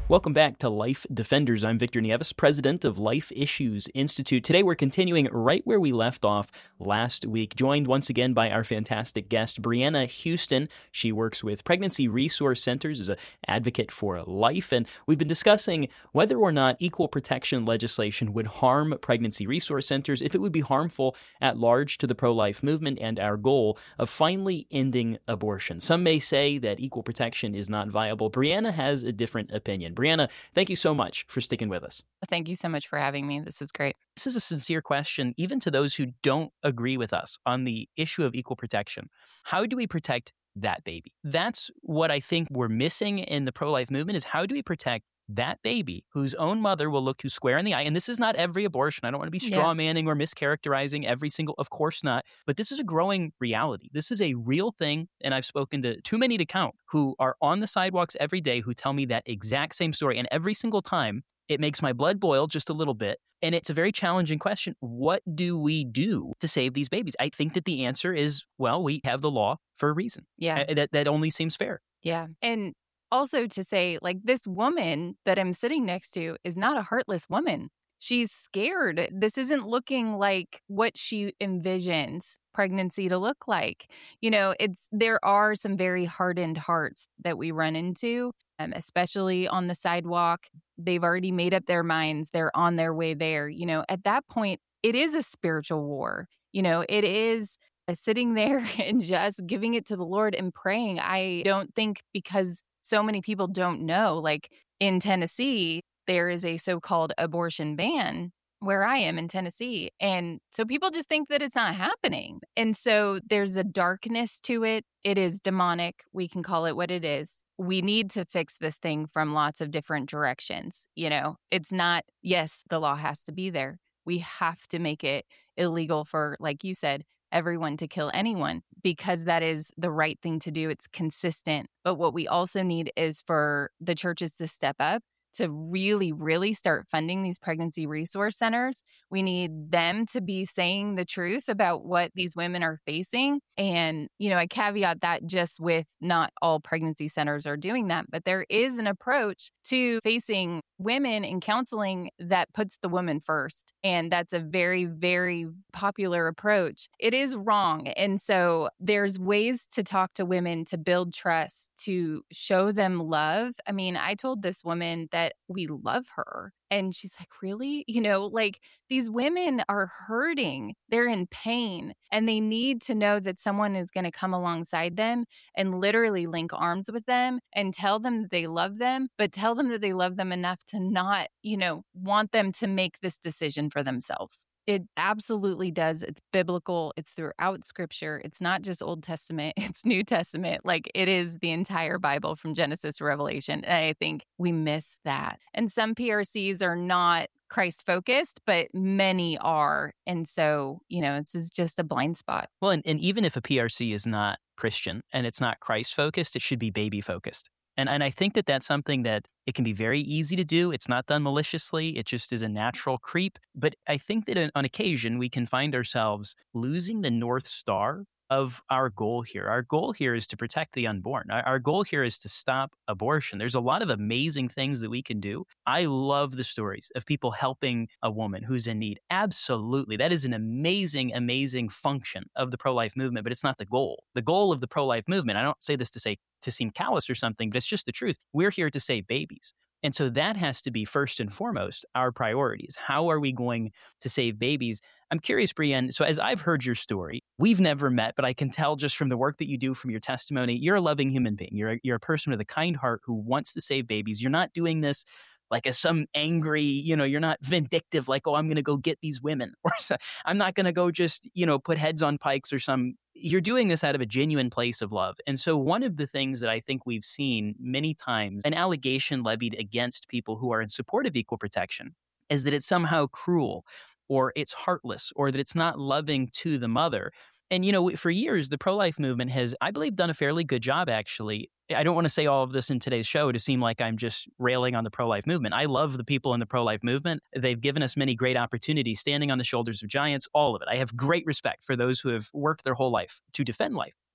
Welcome back to Life Defenders. I'm Victor Nieves, president of Life Issues Institute. Today we're continuing right where we left off last week, joined once again by our fantastic guest, Brianna Houston. She works with Pregnancy Resource Centers as an advocate for life, and we've been discussing whether or not equal protection legislation would harm pregnancy resource centers, if it would be harmful at large to the pro-life movement and our goal of finally ending abortion. Some may say that equal protection is not viable. Brianna has a different opinion. Brianna, thank you so much for sticking with us. Thank you so much for having me. This is great. This is a sincere question, even to those who don't agree with us on the issue of equal protection. How do we protect that baby? That's what I think we're missing in the pro-life movement, is how do we protect that baby whose own mother will look you square in the eye? And this is not every abortion. I don't want to be straw manning or mischaracterizing every single, of course not. But this is a growing reality. This is a real thing. And I've spoken to too many to count who are on the sidewalks every day who tell me that exact same story. And every single time it makes my blood boil just a little bit. And it's a very challenging question. What do we do to save these babies? I think that the answer is, well, we have the law for a reason. Yeah. That only seems fair. Yeah. And also to say, like, this woman that I'm sitting next to is not a heartless woman. She's scared. This isn't looking like what she envisions pregnancy to look like. You know, there are some very hardened hearts that we run into, especially on the sidewalk. They've already made up their minds. They're on their way there. You know, at that point, it is a spiritual war. You know, it is sitting there and just giving it to the Lord and praying. I don't think, because so many people don't know, like in Tennessee, there is a so-called abortion ban where I am in Tennessee. And so people just think that it's not happening. And so there's a darkness to it. It is demonic. We can call it what it is. We need to fix this thing from lots of different directions. You know, it's not, yes, the law has to be there. We have to make it illegal for, like you said, everyone to kill anyone, because that is the right thing to do. It's consistent. But what we also need is for the churches to step up, to really, really start funding these pregnancy resource centers. We need them to be saying the truth about what these women are facing. And, you know, I caveat that just with not all pregnancy centers are doing that, but there is an approach to facing women in counseling that puts the woman first. And that's a very, very popular approach. It is wrong. And so there's ways to talk to women, to build trust, to show them love. I mean, I told this woman that we love her. And she's like, really? You know, like, these women are hurting. They're in pain. And they need to know that someone is going to come alongside them and literally link arms with them and tell them that they love them, but tell them that they love them enough to not, you know, want them to make this decision for themselves. It absolutely does. It's biblical. It's throughout Scripture. It's not just Old Testament. It's New Testament. Like, it is the entire Bible from Genesis to Revelation. And I think we miss that. And some PRCs are not Christ-focused, but many are. And so, you know, this is just a blind spot. Well, and even if a PRC is not Christian and it's not Christ-focused, it should be baby-focused. And I think that that's something that it can be very easy to do. It's not done maliciously. It just is a natural creep. But I think that on occasion, we can find ourselves losing the North Star of our goal here. Our goal here is to protect the unborn. Our goal here is to stop abortion. There's a lot of amazing things that we can do. I love the stories of people helping a woman who's in need. Absolutely. That is an amazing, amazing function of the pro-life movement, but it's not the goal. The goal of the pro-life movement, I don't say this to seem callous or something, but it's just the truth. We're here to save babies. And so that has to be first and foremost our priorities. How are we going to save babies? I'm curious, Brianne, so as I've heard your story, we've never met, but I can tell just from the work that you do, from your testimony, you're a loving human being. You're a person with a kind heart who wants to save babies. You're not doing this like as some angry, you're not vindictive, like, oh, I'm going to go get these women, or I'm not going to go just, put heads on pikes or you're doing this out of a genuine place of love. And so one of the things that I think we've seen many times, an allegation levied against people who are in support of equal protection, is that it's somehow cruel, or it's heartless, or that it's not loving to the mother. And, for years, the pro-life movement has, I believe, done a fairly good job, actually. I don't want to say all of this in today's show to seem like I'm just railing on the pro-life movement. I love the people in the pro-life movement. They've given us many great opportunities, standing on the shoulders of giants, all of it. I have great respect for those who have worked their whole life to defend life.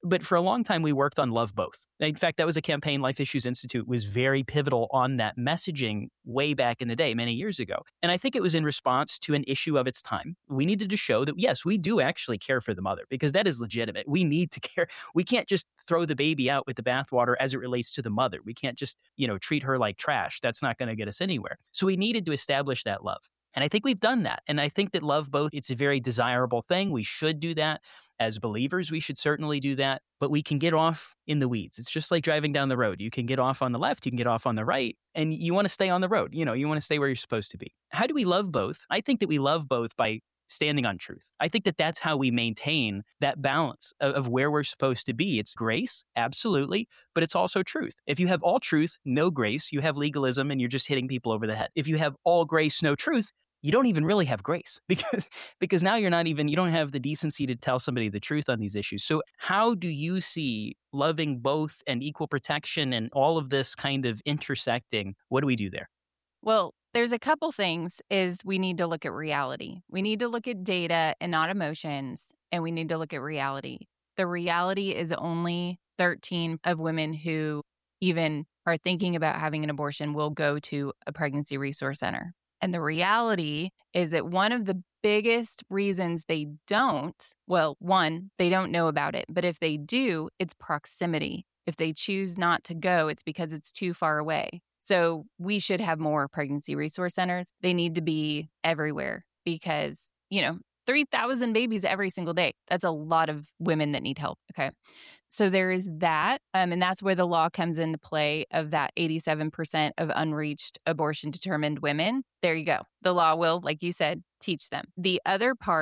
But for a long time, we worked on Love Both. In fact, that was a campaign Life Issues Institute was very pivotal on that messaging way back in the day, many years ago. And I think it was in response to an issue of its time. We needed to show that, yes, we do actually care for the mother, because that is legitimate. We need to care. We can't just throw the baby out with the bathwater as it relates to the mother. We can't just, treat her like trash. That's not going to get us anywhere. So we needed to establish that love. And I think we've done that. And I think that Love Both, it's a very desirable thing. We should do that. As believers, we should certainly do that. But we can get off in the weeds. It's just like driving down the road. You can get off on the left, you can get off on the right, and you want to stay on the road. You want to stay where you're supposed to be. How do we love both? I think that we love both by standing on truth. I think that that's how we maintain that balance of where we're supposed to be. It's grace, absolutely, but it's also truth. If you have all truth, no grace, you have legalism and you're just hitting people over the head. If you have all grace, no truth, you don't even really have grace because now you don't have the decency to tell somebody the truth on these issues. So how do you see loving both and equal protection and all of this kind of intersecting? What do we do there? Well, there's a couple things is we need to look at reality. We need to look at data and not emotions, and we need to look at reality. The reality is only 13 of women who even are thinking about having an abortion will go to a pregnancy resource center. And the reality is that one of the biggest reasons they don't, one, they don't know about it. But if they do, it's proximity. If they choose not to go, it's because it's too far away. So we should have more pregnancy resource centers. They need to be everywhere because, 3,000 babies every single day. That's a lot of women that need help. Okay. So there is that. And that's where the law comes into play of that 87% of unreached abortion determined women. There you go. The law will, like you said, teach them. The other part